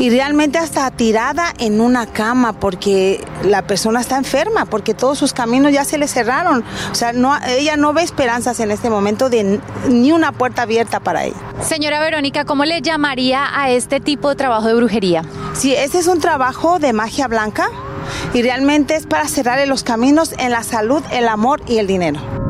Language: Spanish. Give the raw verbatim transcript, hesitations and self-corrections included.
y realmente hasta tirada en una cama porque la persona está enferma, porque todos sus caminos ya se le cerraron. O sea, no, ella no ve esperanzas en este momento de ni una puerta abierta para ella. Señora Verónica, ¿cómo le llamaría a este tipo de trabajo de brujería? Sí, este es un trabajo de magia blanca y realmente es para cerrar los caminos en la salud, el amor y el dinero.